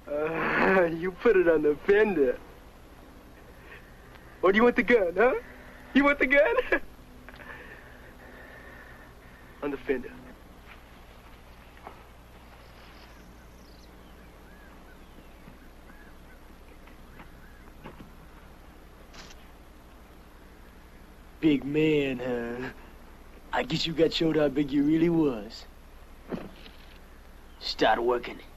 You put it on the fender. Or do you want the gun, huh? You want the gun? On the fender. Big man, huh? I guess you got showed how big you really was. Start working.